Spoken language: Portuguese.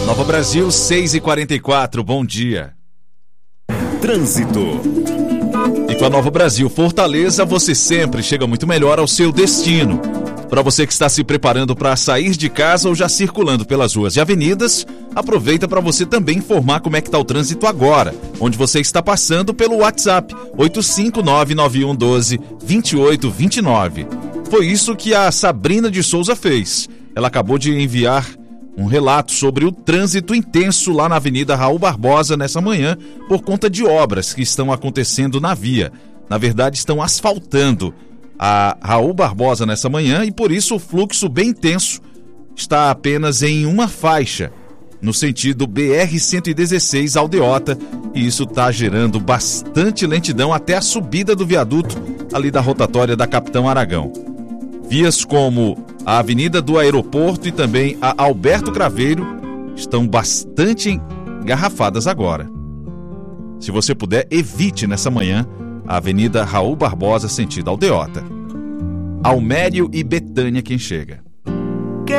Nova Brasil, 6h44, bom dia. Trânsito. E com a Nova Brasil Fortaleza, você sempre chega muito melhor ao seu destino. Para você que está se preparando para sair de casa ou já circulando pelas ruas e avenidas, aproveita para você também informar como é que está o trânsito agora, onde você está passando pelo WhatsApp 85991122829. Foi isso que a Sabrina de Souza fez. Ela acabou de enviar um relato sobre o trânsito intenso lá na Avenida Raul Barbosa nessa manhã por conta de obras que estão acontecendo na via. Na verdade, estão asfaltando a Raul Barbosa nessa manhã e por isso o fluxo bem intenso está apenas em uma faixa, no sentido BR-116 Aldeota, e isso está gerando bastante lentidão até a subida do viaduto ali da rotatória da Capitão Aragão. Vias como a Avenida do Aeroporto e também a Alberto Craveiro estão bastante engarrafadas agora. Se você puder, evite nessa manhã a Avenida Raul Barbosa, sentido Aldeota. Almério e Betânia quem chega.